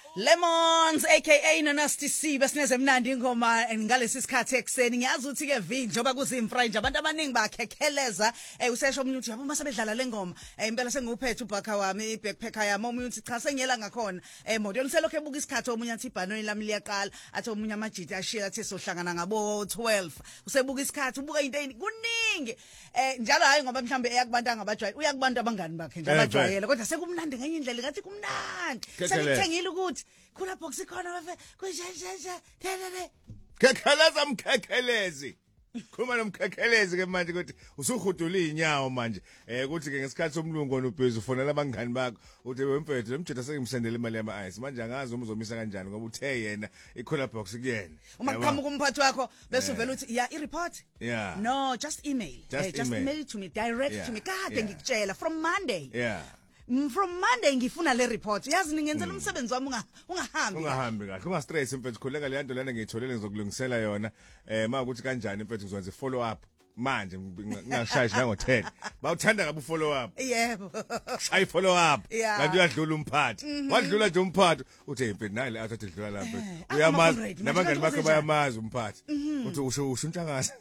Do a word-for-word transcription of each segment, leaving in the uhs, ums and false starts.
Lemons aka Nasty C besineze mnandi ingoma ngalesi sikhathi ekseni ngiyazi ukuthi ke V njoba kuzimfry nje abantu abaningi bakhekheleza eh usesho omnye uthi yabo mase bedlala lengoma eh impela senguphethe ubhakha wami ibackpacker yami omunye uthi cha sengiyela ngakhona eh model selokho ebuka isikhathi omunye athi ibhanoni lami liyaqala athi omunye amajiti ashiya athi sohlangana ngabo twelve usebuka isikhathi ubuka into eyini kuningi eh njalo hayi ngoba mhlambe eyakubantu angabajwayela uyakubantu abangani bakhe nje abajwayela kodwa sekumnandi ngenye indlela ngathi kumnandi sengithengile ukuthi khona box khona bafe kushashasha thelele khekheleza mkhekhelezi khuma nomkhekhelezi ke manje ukuthi usuhudula inyawo manje eh ukuthi ke ngesikhathi somlungu onubhezi ufonela abangani bakho uthi wemfethu lemjeda sengimsendele imali yama ice manje angazi uma uzomisa kanjani ngoba uthe yena icola box kuyena uma qhamuka umphathi wakho bese uvela uthi ya i-report yeah no just email just, uh, just email. email it to me direct yeah. to me kade yeah. ngikutshela from Monday yeah from Monday ngifuna le report yazi ngenzela umsebenzi wami ungahambi ungahambi kahle unga stress mfethu khuleka le nto lana ngiyitholele ngizokulungisela yona eh makuthi ukuthi kanjani mfethu ngizwenza follow up manje ngingashayi nango ten bawuthanda kabi follow up yebo shayi follow up kanti uyadlula umphathi wadlula nje umphathi uthi hey mfethu nayi athathe dlula lapha uyamazi nabangani bakhe bayamazi umphathi uthi usho ushuntshangazi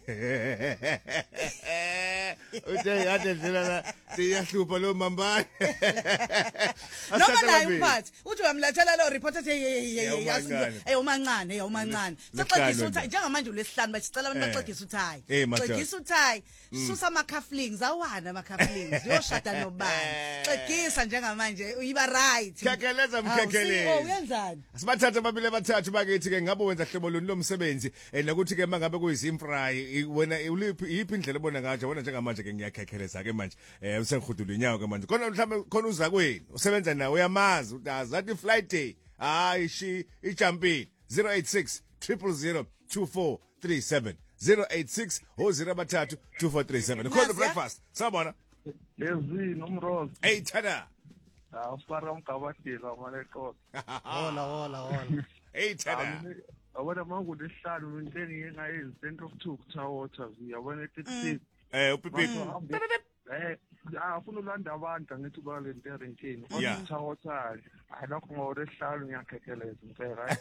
uthi yade dlula la siyahlupha lo mambane noma naye umphathi uthi uyamlathela lo report ethi hey umancane hey umancane sexexisa uthi njengamanje ulesihlanu basicela abantu baxegisa uthi hayi xegisa uthi hayi susa ama cufflinks awana ama cufflinks yoshada nobani xegisa njengamanje uyiba right khekheleza mkhekhelezi oh uyenzani asibathatha babili abathathu bakithi ke ngabe wenza hlobo loni lomsebenzi nokuthi ke mangabe kuyizimfry wena uliphi yiphi indlela ebona ngayo wena njengamanje ke ngiyakhekheleza ke manje eh usengihudula inyawo ke manje khona mhlawumbe khona uza kweni usebenza nawe uyamazi uzathi flight day hayi shi ijumpini zero eight six zero zero zero two four three seven zero eight six zero zero bathathu two four three seven call the breakfast sabona yezi nomrose hey tada ah usipara umgabadela maleko hola hola hola hey tada awona mangu lesihlanu inteni yengayenzi center of two kuthawater uyabona ethi eh upipi eh afuna ulanda abantu ngithi ba le nto rentini kuthawater ayilokho ngolesihlanu ngiyakhekheleza impela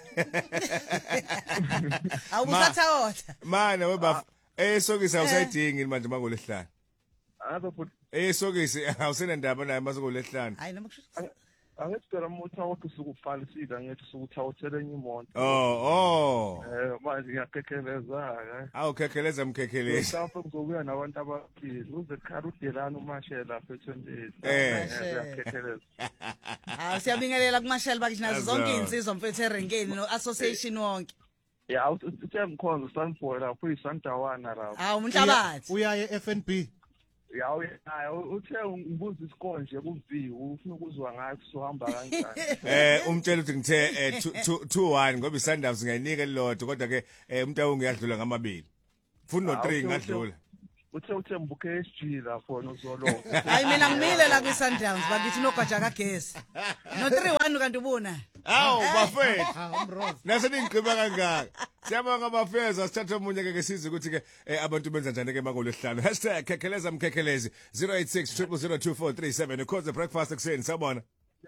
awusathawotha mana weba eh sokisa usayidingi manje mangolesihlanu aba futhi eh sokisi awusenandaba naye masengolesihlanu hayi noma kusho angicela umuntu awuthi sukufalisida ngithi sukuthawothela enye imoto oh oh eh manje ngiyakhekheleza ke awu khekheleza mkhekhelezi mhlawumbe kuzobuya nabantu abaphili uze khara udelana umashela lapha e-twenty eh ngiyakhekheleza ah siyabingelela kumashela bakithi nazo zonke insizwa mfethu erenkeni no association wonke ya uthe mkhonzo sanfoil lapho isandawana lapho ah umhlabathi uyaye F N B yawo hayi uthe ngibuza isikonje kuvi ufuna ukuzwa ngathi sohamba kanjani eh umtshela ukuthi ngithe two one ngoba iSundowns ngayinika elilodwa kodwa ke umuntu awungiyadlula ngamabili funa no three ngadlula uthe uthe mbuke S G lapho nozolo hayi mina ngimile la kwiSundowns bakithi nogaja kagesi no three one kanti ubona awu bafethu ah umrose nase ningqiba kangaka siyabonga abafeza sithatha umunye ke ngesize ukuthi ke abantu benza njani ke mangolesihlanu #khekheleza mkhekhelezi zero eight six zero zero zero two four three seven cause the breakfast ekseni sabona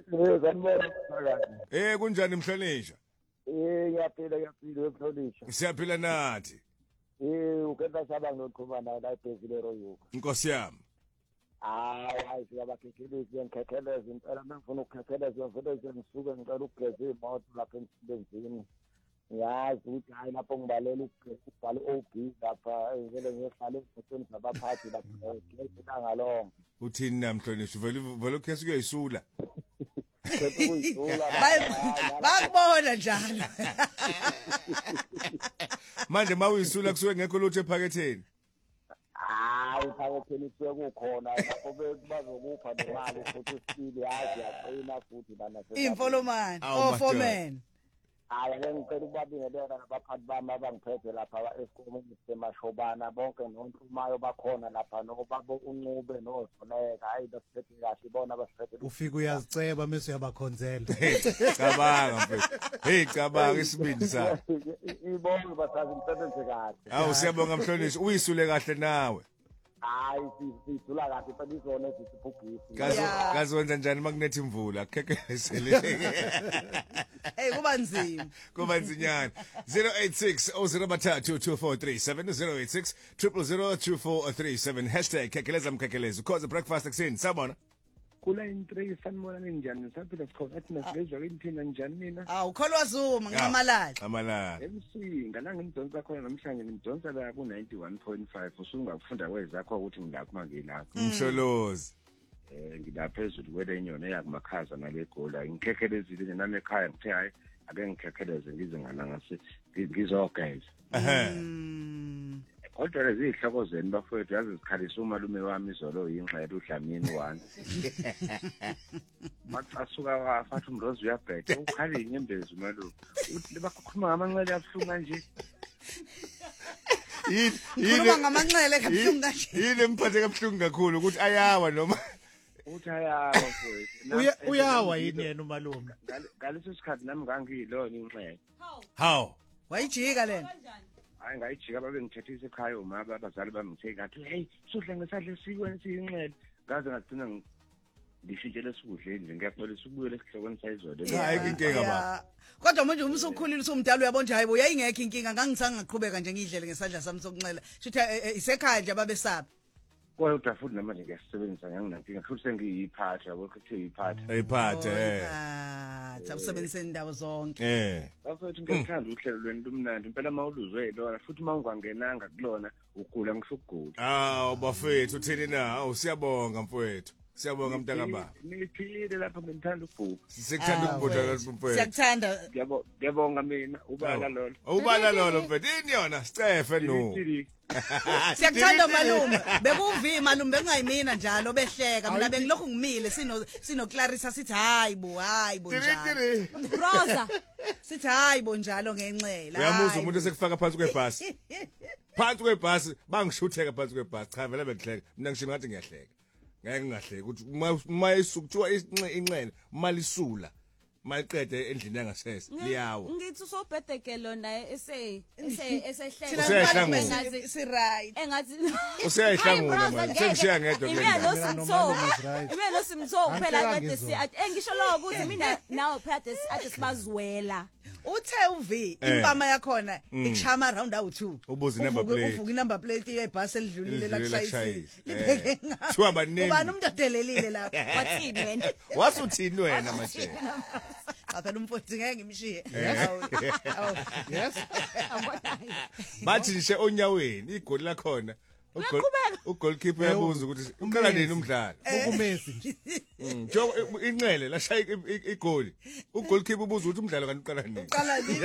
eh kunjani mhlonisha eh yaphila yaphila mhlonisha siyaphila nathi eh ukenda saba ngoqhubana la ebhezile royuka inkosi yami hayi hayi siyabakhekheleza ngikhekheleza impela mangifuna ukukhekheleza vele ngisuke ngicela ukugeza imoto lapha emsebenzini yazi ukuthi hayi lapho ngibalela ukubhala O B lapha vele ngiyohlala emotweni zabaphathi lapha ngeke ngalongo uthini namhlonishwa vele vele ukhesi kuyisula bakubona njalo manje mawuyisula kusuke ngekho lutho ephaketheni hayi ephaketheni kusuke kukhona lapho bazokupha nemali futhi isipili yazi yaqina futhi bana imfolomani oh foreman hayi ngicela ukubabingelela nabaphathi bami abangiphethe lapha esikhumeni semashobana bonke nontumayo bakhona lapha nobaba uncube nozoneka hayi basiphethe kahle bona basiphethe ufika uyaziceba mase uyabakhonzela cabanga mfethu hey cabanga isibindi sakho ibonke basazi umsebenzi kahle awu siyabonga mhlonishwa uyisule kahle nawe hayi sidlula kahle phela izona ezisiphugisi kazi kazi wenza njani makunethi imvula khekhezeleke hey hey kuba nzima kuba nzinyana zero eight six oh zero bathathu two four three seven zero eight six zero zero zero two four three seven hashtag Khekeleza Mkhekeleza cause breakfast ekseni sabona kula in-three sanibona ninjani nisaphila sikhona athi nasibezwa kinithina njani nina awu kholwa zuma ngamalala amalala M C ngalanga ngidonsa khona namhlanje ngidonsa la ku ninety-one point five usungakufunda kwezakho ukuthi ngilapho mangilapho umsholozi eh ngilaphezulu kwelenyona eyakumakhaza nalegola ngikhekhelezile nami ekhaya ngithe hayi ake ngikhekheleze ngize ngana ngase ngizogeza ehe kodwa lezi ihloko zeni bafowethu yazi zikhalisa umalume wami izolo yingxele uDlamini wani macasuka wafathi umrozi uyabheda ukhali inyembezi umalume uthi bakhuluma ngamanxele abuhlungu kanje yini ngamanxele kabuhlungu kanje yini emphathe kabuhlungu kakhulu ukuthi ayawa noma uthi ayawa mfowethu uyawa yini yena umalume ngaleso sikhathi nami ngangiyilona inxele how wayijika lena hayi ngayijika babe ngithethisa ekhaya umama abazali bami ngithe ngathi hey sudla ngesadle sikweni siyinxele ngaze ngagcina ngishintshele sikudle nje ngiyaxolisa ukubuyela esihlokweni sayizolo hayi inkinga ba kodwa manje uma usukhulile usumdala uyabona nje hayibo yayingekho inkinga ngangisanga ngaqhubeka nje ngidlele ngesandla sami sokunxele futhi isekhaya nje ababesaba kodwa futhi namanje ngiyasebenzisa nganginankinga futhi sengiyiphatha yabo ukuthi iyiphatha ayiphathe eh ah usebenzisa indawo zonke eh bafethu ngiyithanda uhlelo lweni lumnandi impela mawuluzwe lona futhi mawungangenanga kulona ugula ngisho ukugula ah bafethu uthini na usiyabonga mfowethu siyabonga mntaka baba niphile lapha ngithanda ubhuku sikuthanda ukubhuda mfowethu siyakuthanda ngiyabonga mina ubala lolo ubala lolo mfowethu ini yona Stefe no siyakuthanda malume bekuvima malume bengayimina njalo behleka mina bengilokhu ngimile sino sino Clarissa sithi hayibo hayibo njalo Rosa sithi hayibo njalo ngenxela uyamuzwa umuntu esekufaka phansi kwebhasi phansi kwebhasi bangishutheka phansi kwebhasi cha vele behleka mina ngisho ngathi ngiyahleka ngeke ngingahleki ukuthi uma isukuthiwa inxele malisula mayiqede endlini yangasese liyawo ngithi usobhedeke lona ese ese esehleka useyahlangula si right engathi useyahlangula manje sengishiya ngedwa mina lo simtho mina lo simtho kuphela kade si engisho lo ukuthi mina nawe phela ade sibazwela uthe uvi impama yakhona ichama round out two ubuzi number plate uvuka number plate yebhasi elidlulile la kushayisile libheke ngathi abaningi ubani umuntu odelelile lapha wathini wena wasuthini wena manje apha umfowethu ngeke ngimshiye yes bathi nje onyaweni igoli lakhona ugoalkeeper yabuza ukuthi uqala nini umdlalo ukumesi nje njo inxele lashaya igoli ugoalkeeper ubuza ukuthi umdlalo kanti uqala nini uqala nini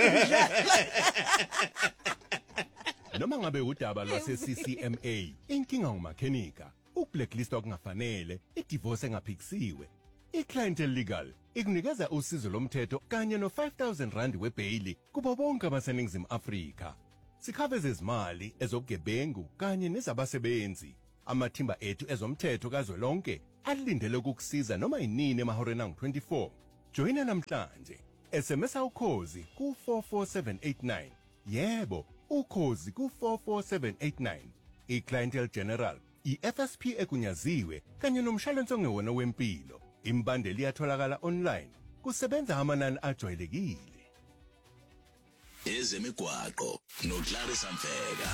noma ngabe udaba lwase C C M A inkinga ngumakhenika ukublacklist okungafanele idivorce engaphikisiwe iClientele Legal ikunikeza usizo lomthetho kanye no five thousand rand webail kubo bonke abaseningizimu Afrika sikhaveza izimali ezobugebengu kanye nezabasebenzi amathimba ethu ezomthetho kazwelonke alindele ukukusiza noma inini emahoreni angu twenty-four joina namhlanje S M S ukhozi ku four four seven eight nine yebo ukhozi ku four four seven eight nine iClientele General iF S P ekunyaziwe kanye nomshwalense ongewona wempilo imbandeli iyatholakala online kusebenza amanani ajwayelekile ezemigwaqo noClarissa Mfeka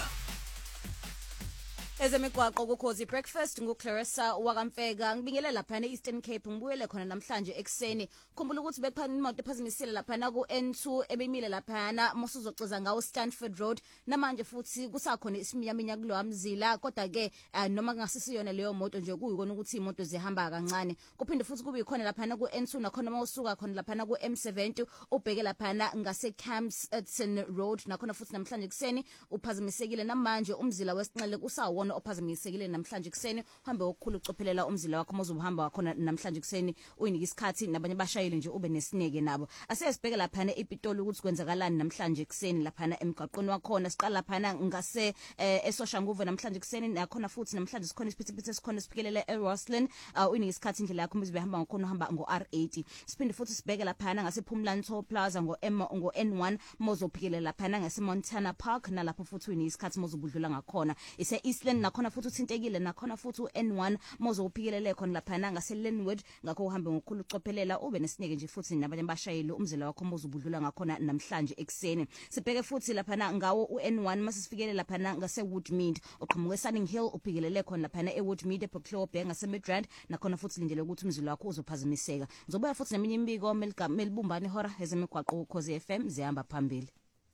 ezemigwaqo kukhozi breakfast nguClarissa wakamfeka ngibingelela lapha eEastern Cape ngibuyele khona namhlanje ekseni khumbula ukuthi bephana imoto ephazimisile lapha na ku N two ebemile lapha na mosuzoxiza ngawo Stanford Road namanje futhi kusakhona isiminyaminya kulo amzila kodwa ke noma kungasisiyona leyo moto nje kuyikona ukuthi imoto zihamba kancane kuphinde futhi kube ikhona lapha na ku N two nakhona mawusuka khona lapha na ku M seventy ubheke lapha na ngase Campton Road nakhona futhi namhlanje ekseni uphazimisekile namanje umzila wesinxele kusawona ophazimisekile namhlanje ekseni uhambe ukukhulu ucophelela umzila wakho mozuhamba wakhona namhlanje ekseni uyinika isikhathi nabanye bashayeli nje ube nesineke nabo asesibheke lapha na ePitoli ukuthi kwenzakalani namhlanje ekseni lapha na emgaqweni wakhona siqala lapha na ngase eSoshanguve namhlanje ekseni nakhona futhi namhlanje sikhona isiphithiphithi sikhona siphikelele eRoslyn uyinika isikhathi indlela yakho muzibe hamba ngakhona uhamba ngo R eighty siphinde futhi sibheke lapha na ngase Phumlani Toll Plaza ngo M ngo N one mozophikelela lapha na ngase Montana Park nalapho futhi uyinika isikhathi mozobudlula ngakhona ise Eastland nakhona futhi uthintekile nakhona futhi u-N one mozo uphikelele khona laphana ngase Linwood ngakho uhambe ngokukhulu ucophelela ube nesineke nje futhi nabanye abashayeli umzila wakho mozo ubudlula ngakhona namhlanje ekseni. Sibheke futhi laphana ngawo u-N one mase sifikele laphana ngase Woodmead oqhamuke Sunning Hill uphikelele khona laphana eWoodmead ePoklobhe ngase Midrand nakhona futhi lindele ukuthi umzila wakho uzophazamiseka. Ngizobuya futhi neminye imbiko melibumbane ihora ezemigwaqo ukhozi F M zihamba phambili.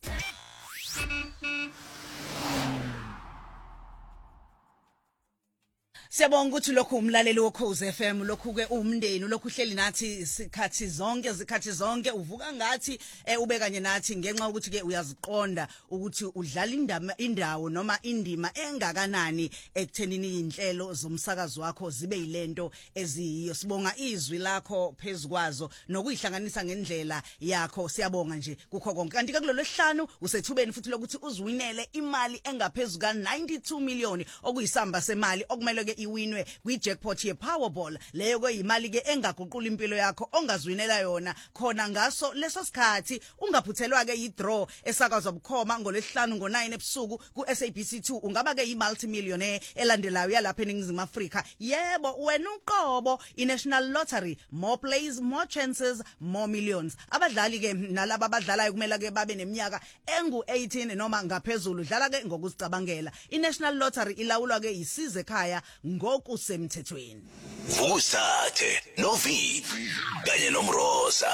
Siyabonga ukuthi lokhu umlaleli wokhozi F M lokhu ke umndeni lokhu hleli nathi isikhathi zonke izikhathi zonke uvuka ngathi ube kanye nathi ngenxa ukuthi ke uyaziqonda ukuthi udlala indama indawo noma indima engakanani ekuthenini inhlelo zomsakazo wakho zibe yilento eziyiyo. Sibonga izwi lakho phezukwazo nokuyihlanganisa ngendlela yakho. Siyabonga nje kukho konke. Kanti ke kulolu hlanu usethubeni futhi lokuthi uziwinele imali engaphezulu ka ninety-two million okuyisamba semali okumele ke iwinwe kwi-jackpot ye-Powerball leyo kuyimali ke engaguqula impilo yakho ongazwinela yona khona ngaso leso sikhathi ungaphuthelwa ke i-draw esakazwa bukhoma ngolesihlanu ngo nine ebusuku ku-S A B C two ungaba ke i-multimillionaire elandelayo yalapha eNingizimu Afrika. Yebo wena uqobo i-National Lottery, more plays more chances more millions. Abadlali ke nalabo abadlalayo kumele ke babe neminyaka engu eighteen noma ngaphezulu. Dlala ke ngokuzicabangela. I-National Lottery ilawulwa ke isize ekhaya ngokusemthethweni. Vusathe novivi kanye nomrosa.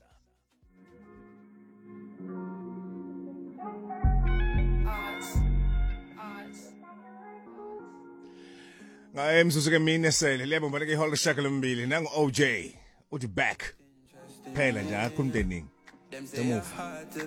Ngaye mzuzu ke mina sele lebo mbona ke ihole shakele mbili nangu O J uthi back phela nje akho umndeningi. Emuva.